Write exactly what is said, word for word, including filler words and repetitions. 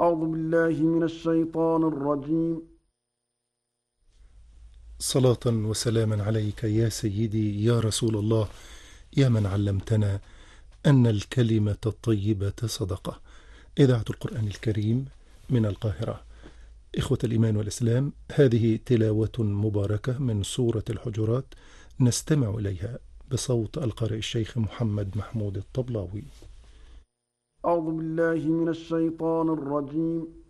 أعوذ بالله من الشيطان الرجيم. صلاة وسلاما عليك يا سيدي يا رسول الله، يا من علمتنا أن الكلمة الطيبة صدقة. إذاعة القرآن الكريم من القاهرة. إخوة الإيمان والإسلام، هذه تلاوة مباركة من سورة الحجرات نستمع إليها بصوت القارئ الشيخ محمد محمود الطبلاوي. أعوذ بالله من الشيطان الرجيم.